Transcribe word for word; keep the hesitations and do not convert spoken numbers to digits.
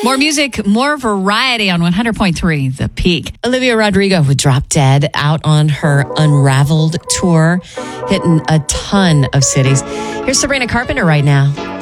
More music, more variety on one hundred point three The Peak. Olivia Rodrigo with Drop Dead out on her Unraveled tour, hitting a ton of cities. Here's Sabrina Carpenter right now.